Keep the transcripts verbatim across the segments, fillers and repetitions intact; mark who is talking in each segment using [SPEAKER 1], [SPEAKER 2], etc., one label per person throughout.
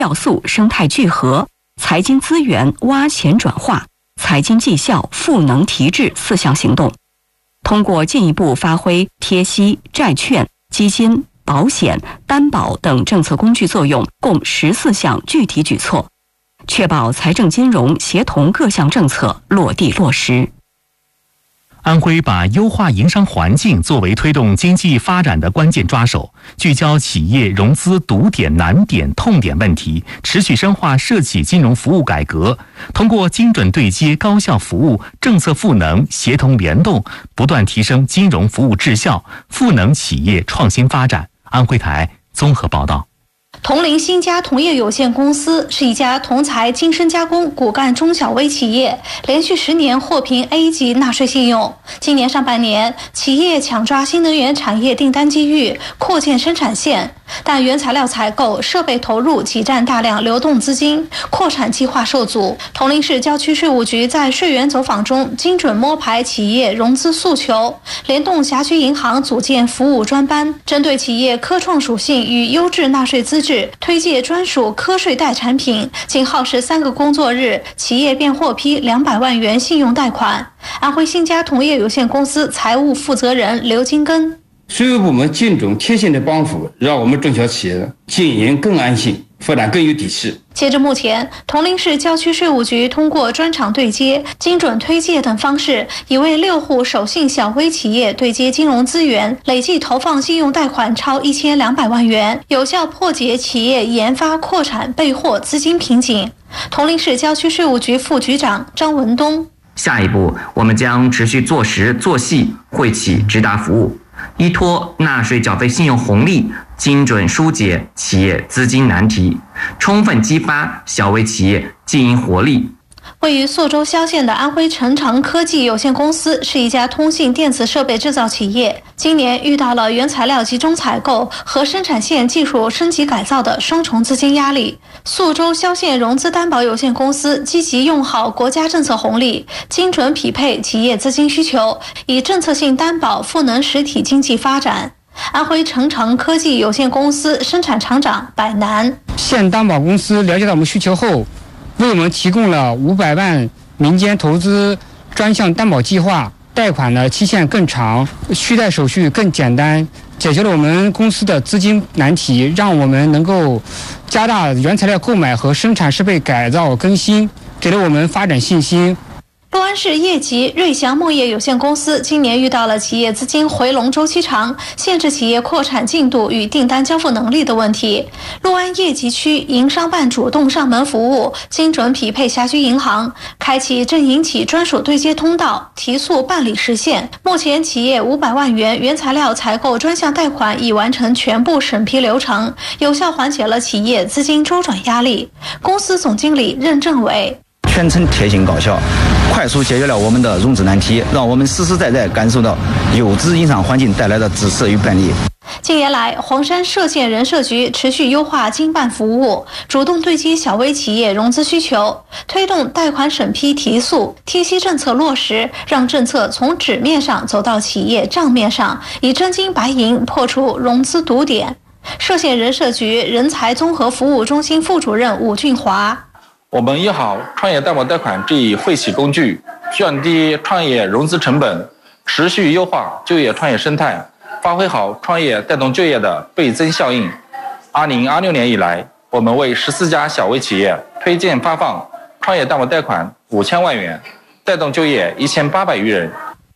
[SPEAKER 1] 要素生态聚合、财经资源挖潜转化、财经绩效赋能提质四项行动。通过进一步发挥贴息、债券、基金、保险、担保等政策工具作用，共十四项具体举措，确保财政金融协同各项政策落地落实。
[SPEAKER 2] 安徽把优化营商环境作为推动经济发展的关键抓手，聚焦企业融资堵点、难点、痛点问题，持续深化涉企金融服务改革，通过精准对接、高效服务、政策赋能、协同联动，不断提升金融服务质效，赋能企业创新发展。安徽台综合报道。
[SPEAKER 3] 铜陵新家铜业有限公司是一家铜材精深加工骨干中小微企业，连续十年获评 A 级纳税信用。今年上半年，企业抢抓新能源产业订单机遇，扩建生产线，但原材料采购、设备投入挤占大量流动资金，扩产计划受阻。铜陵市郊区税务局在税源走访中精准摸排企业融资诉求，联动辖区银行组建服务专班，针对企业科创属性与优质纳税资质，推介专属科税贷产品，仅耗时三个工作日，企业便获批两百万元信用贷款。安徽新家铜业有限公司财务负责人刘金根：
[SPEAKER 4] 税务部门精准贴心的帮扶，让我们中小企业经营更安心，发展更有底气。
[SPEAKER 3] 截至目前，铜陵市郊区税务局通过专场对接、精准推介等方式，已为六户手信小微企业对接金融资源，累计投放信用贷款超一千两百万元，有效破解企业研发扩产备货资金瓶颈。铜陵市郊区税务局副局长张文东：
[SPEAKER 5] 下一步，我们将持续做实做细，惠企直达服务，依托纳税缴费信用红利，精准疏解企业资金难题，充分激发小微企业经营活力。
[SPEAKER 3] 位于宿州萧县的安徽成长科技有限公司是一家通信电子设备制造企业，今年遇到了原材料集中采购和生产线技术升级改造的双重资金压力。宿州萧县融资担保有限公司积极用好国家政策红利，精准匹配企业资金需求，以政策性担保赋能实体经济发展。安徽成长科技有限公司生产厂长柏南：
[SPEAKER 6] 县担保公司了解到我们需求后，为我们提供了五百万民间投资专项担保计划，贷款的期限更长，续贷手续更简单，解决了我们公司的资金难题，让我们能够加大原材料购买和生产设备改造更新，给了我们发展信心。
[SPEAKER 3] 六安市业集瑞祥木业有限公司今年遇到了企业资金回笼周期长，限制企业扩产进度与订单交付能力的问题。六安业集区营商办主动上门服务，精准匹配辖区银行，开启正营企专属对接通道，提速办理实现。目前企业五百万元原材料采购专项贷款已完成全部审批流程，有效缓解了企业资金周转压力。公司总经理任正伟：
[SPEAKER 7] 全程贴心高效，快速解决了我们的融资难题，让我们实实在在感受到优质营商环境带来的支持与便利。
[SPEAKER 3] 近年来，黄山歙县人社局持续优化经办服务，主动对接小微企业融资需求，推动贷款审批提速，贴息政策落实，让政策从纸面上走到企业账面上，以真金白银破除融资堵点。歙县人社局人才综合服务中心副主任武俊华：
[SPEAKER 8] 我们用好创业担保贷款这一惠企工具，降低创业融资成本，持续优化就业创业生态，发挥好创业带动就业的倍增效应。二零二六年以来，我们为十四家小微企业推荐发放创业担保贷款五千万元，带动就业一千八百余人。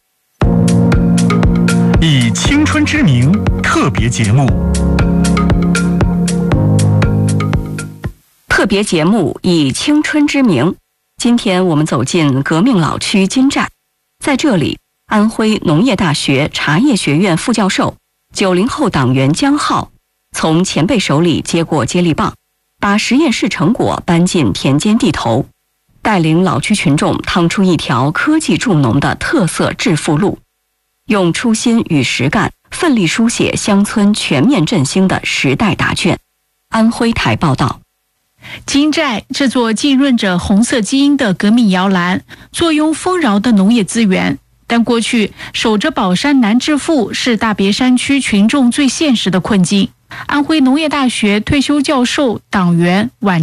[SPEAKER 2] 以青春之名特别节目。
[SPEAKER 1] 特别节目以青春之名，今天我们走进革命老区金寨，在这里，安徽农业大学茶叶学院副教授、九零后党员江浩，从前辈手里接过接力棒，把实验室成果搬进田间地头，带领老区群众趟出一条科技助农的特色致富路，用初心与实干，奋力书写乡村全面振兴的时代答卷。安徽台报道。
[SPEAKER 9] 金寨这座浸润着红色基因的革命摇篮，坐拥丰饶的农业资源，但过去守着宝山难致富是大别山区群众最现实的困境。 安徽农业大学退休教授、党员晚